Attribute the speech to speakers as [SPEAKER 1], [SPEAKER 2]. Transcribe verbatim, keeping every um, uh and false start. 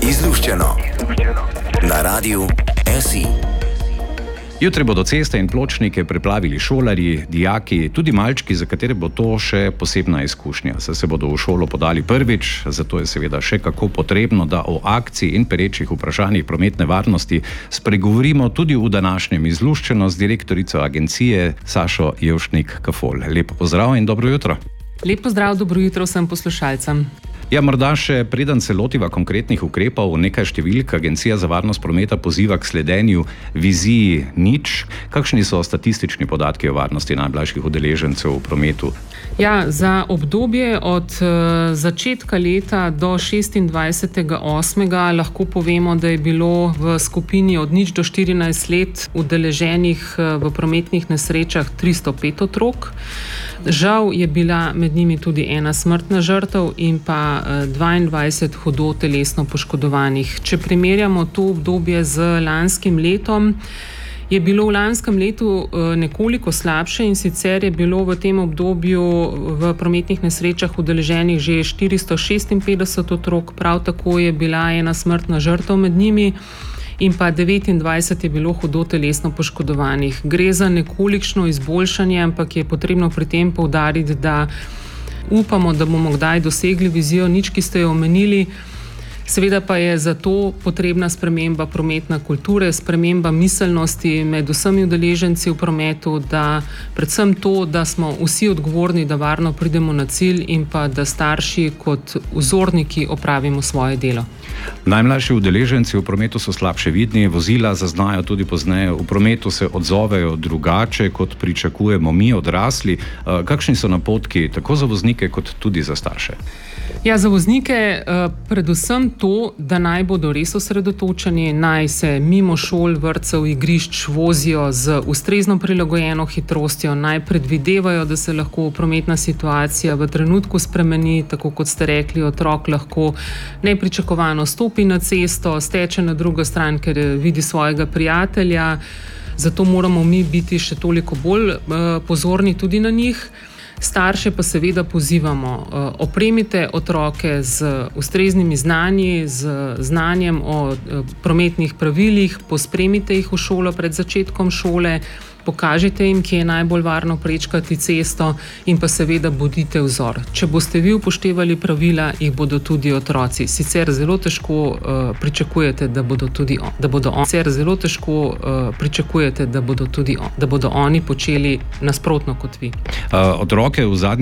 [SPEAKER 1] Izluščeno na Radiu S I.
[SPEAKER 2] Jutri bodo ceste in pločnike preplavili šolarji, dijaki, tudi malčki, za katere bo to še posebna izkušnja. Saj se bodo v šolo podali prvič, zato je seveda še kako potrebno, da o akciji in perečih vprašanjih prometne varnosti spregovorimo tudi v današnjem Izluščeno z direktorico agencije Sašo Jevšnik-Kafol. Lepo pozdrav in dobro jutro.
[SPEAKER 3] Lep pozdrav, dobro jutro vsem poslušalcem.
[SPEAKER 2] Ja, morda še preden se lotiva konkretnih ukrepov, nekaj številk. Agencija za varnost prometa poziva k sledenju viziji nič. Kakšni so statistični podatki o varnosti najmlajših udeležencev v prometu?
[SPEAKER 3] Ja, za obdobje od uh, začetka leta do šestindvajsetega osmega lahko povemo, da je bilo v skupini od nič do štirinajst let udeleženih uh, v prometnih nesrečah tristo pet otrok. Žal je bila med njimi tudi ena smrtna žrtev in pa dvaindvajset hudo telesno poškodovanih. Če primerjamo to obdobje z lanskim letom, je bilo v lanskem letu nekoliko slabše, in sicer je bilo v tem obdobju v prometnih nesrečah udeleženih že štiristo šestinpetdeset otrok, prav tako je bila ena smrtna žrtev med njimi in pa devetindvajset je bilo hudo telesno poškodovanih. Gre za nekolikšno izboljšanje, ampak je potrebno pri tem poudariti, da upamo, da bomo kdaj dosegli vizijo nič, ki ste jo omenili. Seveda pa je za to potrebna sprememba prometne kulture, sprememba miselnosti med vsemi udeleženci v prometu, da predvsem to, da smo vsi odgovorni, da varno pridemo na cilj in pa da starši kot vzorniki opravimo svoje delo.
[SPEAKER 2] Najmlajši udeleženci v prometu so slabše vidni, vozila zaznajo tudi pozneje, v prometu se odzovejo drugače, kot pričakujemo mi odrasli. Kakšni so napotki tako za voznike kot tudi za starše?
[SPEAKER 3] Ja, za voznike predvsem to, da naj bodo res osredotočeni, naj se mimo šol, vrtcev, igrišč vozijo z ustrezno prilagojeno hitrostjo, naj predvidevajo, da se lahko prometna situacija v trenutku spremeni, tako kot ste rekli, otrok lahko nepričakovano stopi na cesto, steče na drugo stran, ker vidi svojega prijatelja, zato moramo mi biti še toliko bolj pozorni tudi na njih. Starše pa seveda pozivamo, opremite otroke z ustreznimi znanji, z znanjem o prometnih pravilih, pospremite jih v šolo pred začetkom šole, pokažite jim, kje je najbolj varno prečkati cesto in pa seveda bodite vzor. Če boste vi upoštevali pravila, jih bodo tudi otroci. Sicer zelo težko uh, pričakujete, da bodo tudi on, da bodo on, sicer zelo težko uh, pričakujete, da bodo tudi on, da bodo oni počeli nasprotno kot vi.
[SPEAKER 2] Uh, otroke v zadnjih